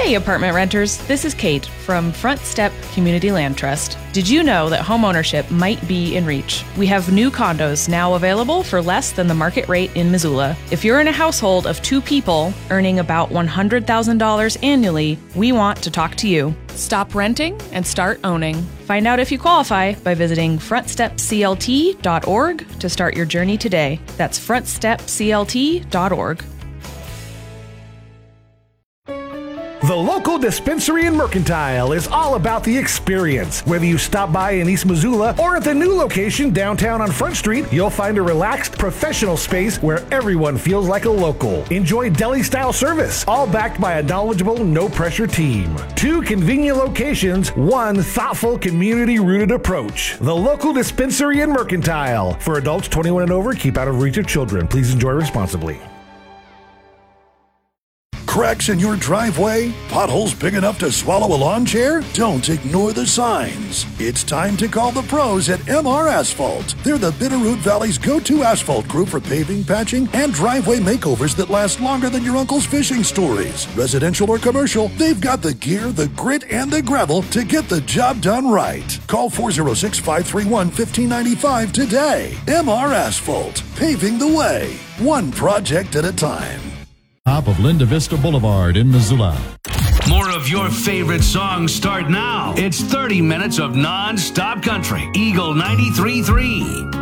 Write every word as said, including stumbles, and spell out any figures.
Hey, apartment renters. This is Kate from Front Step Community Land Trust. Did you know that homeownership might be in reach? We have new condos now available for less than the market rate in Missoula. If you're in a household of two people earning about one hundred thousand dollars annually, we want to talk to you. Stop renting and start owning. Find out if you qualify by visiting front step c l t dot org to start your journey today. That's front step c l t dot org. The local dispensary and mercantile is all about the experience. Whether you stop by in East Missoula or at the new location downtown on Front Street, you'll find a relaxed, professional space where everyone feels like a local. Enjoy deli-style service, all backed by a knowledgeable, no-pressure team. Two convenient locations, one thoughtful, community-rooted approach. The local dispensary and mercantile. For adults twenty-one and over, keep out of reach of children. Please enjoy responsibly. Cracks in your driveway? Potholes big enough to swallow a lawn chair? Don't ignore the signs. It's time to call the pros at M R Asphalt. They're the Bitterroot Valley's go-to asphalt crew for paving, patching, and driveway makeovers that last longer than your uncle's fishing stories. Residential or commercial, they've got the gear, the grit, and the gravel to get the job done right. Call four oh six, five three one, one five nine five today. M R Asphalt, paving the way, one project at a time. Top of Linda Vista Boulevard in Missoula. More of your favorite songs start now. It's thirty minutes of non-stop country. Eagle ninety-three point three.